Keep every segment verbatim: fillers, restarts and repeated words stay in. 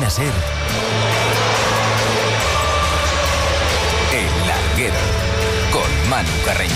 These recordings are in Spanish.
Cadena SER, El Larguero, con Manu Carreño.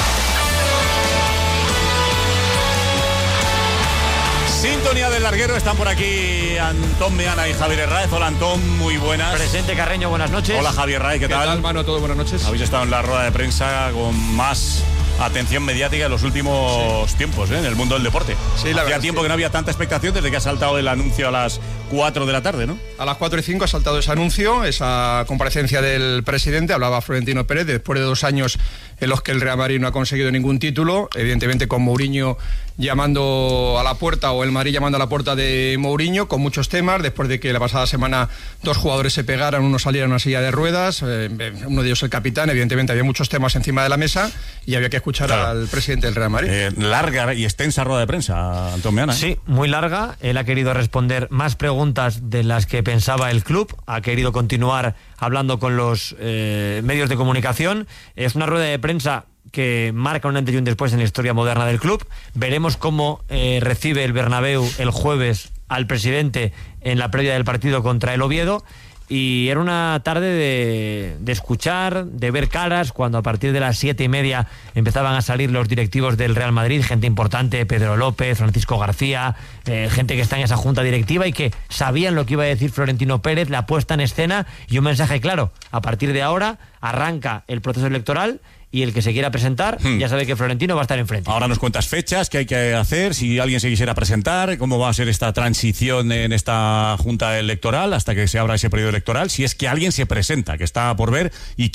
Sintonía del Larguero, están por aquí Antón Meana y Javier Herráez. Hola Antón, muy buenas. Presente Carreño, buenas noches. Hola Javier Herráez, ¿qué, ¿Qué tal? tal, Manu? Todo buenas noches. Habéis estado en la rueda de prensa con más atención mediática en los últimos sí. tiempos, ¿eh? En el mundo del deporte. Sí, la Hacía tiempo que... que no había tanta expectación desde que ha saltado el anuncio a las cuatro de la tarde, ¿no? A las cuatro y cinco ha saltado ese anuncio, esa comparecencia del presidente. Hablaba Florentino Pérez después de dos años en los que el Real Madrid no ha conseguido ningún título, evidentemente con Mourinho llamando a la puerta, o el Madrid llamando a la puerta de Mourinho, con muchos temas, después de que la pasada semana dos jugadores se pegaran, uno saliera en una silla de ruedas, eh, uno de ellos el capitán. Evidentemente había muchos temas encima de la mesa y había que escuchar claro. al presidente del Real Madrid. Eh, larga y extensa rueda de prensa, Antón Meana. ¿eh? Sí, muy larga. Él ha querido responder más preguntas de las que pensaba el club, ha querido continuar hablando con los eh, medios de comunicación. Es una rueda de prensa que marca un antes y un después en la historia moderna del club. Veremos cómo eh, recibe el Bernabéu el jueves al presidente en la previa del partido contra el Oviedo. Y era una tarde de, de escuchar, de ver caras, cuando a partir de las siete y media empezaban a salir los directivos del Real Madrid, gente importante, Pedro López, Francisco García, eh, gente que está en esa junta directiva y que sabían lo que iba a decir Florentino Pérez, la puesta en escena y un mensaje claro. A partir de ahora arranca el proceso electoral y el que se quiera presentar hmm. ya sabe que Florentino va a estar enfrente. Ahora nos cuentas fechas, qué hay que hacer, si alguien se quisiera presentar, cómo va a ser esta transición en esta junta electoral hasta que se abra ese periodo electoral, si es que alguien se presenta, que está por ver, y